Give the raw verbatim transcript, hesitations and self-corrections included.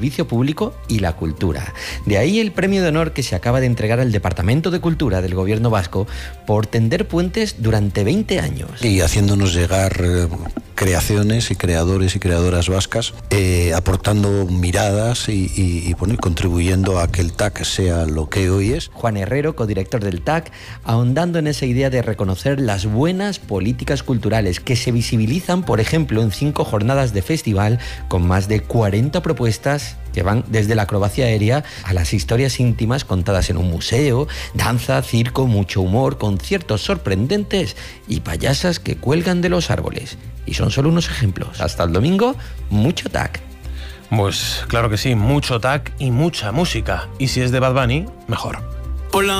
servicio público y la cultura. De ahí el premio de honor que se acaba de entregar al Departamento de Cultura del Gobierno vasco por tender puentes durante veinte años. Y haciéndonos llegar eh, creaciones y creadores y creadoras vascas, eh, aportando miradas y, y, y, bueno, y contribuyendo a que el T A C sea lo que hoy es. Juan Herrero, codirector del T A C, ahondando en esa idea de reconocer las buenas políticas culturales que se visibilizan, por ejemplo, en cinco jornadas de festival con más de cuarenta propuestas que van desde la acrobacia aérea a las historias íntimas contadas en un museo, danza, circo, mucho humor, conciertos sorprendentes y payasas que cuelgan de los árboles. Y son solo unos ejemplos. Hasta el domingo, mucho T A C. Pues claro que sí, mucho T A C y mucha música. Y si es de Bad Bunny, mejor. Hola.